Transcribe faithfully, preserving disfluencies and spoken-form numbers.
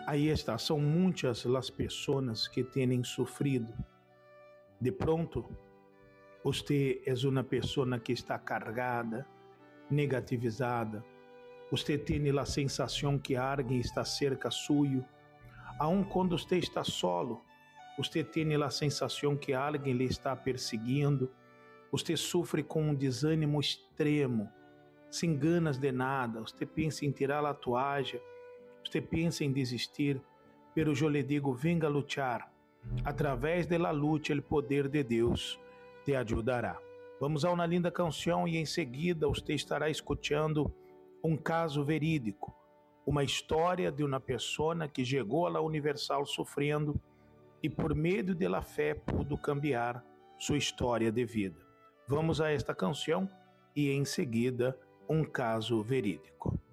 Aí está, são muitas as pessoas que têm sofrido. De pronto, você é uma pessoa que está carregada, negativizada. Você tem a sensação que alguém está cerca suyo. Aun quando você está solo, você tem a sensação que alguém lhe está perseguindo. Você sofre com um desânimo extremo, sem ganas de nada. Você pensa em tirar a toalha, você pensa em desistir, pero eu lhe digo, venga a lutar. Através da luta, o poder de Deus te ajudará. Vamos a uma linda canção e em seguida você estará escutando um caso verídico, uma história de uma pessoa que chegou à Universal sofrendo e por meio da fé pudo cambiar sua história de vida. Vamos a esta canção e em seguida um caso verídico.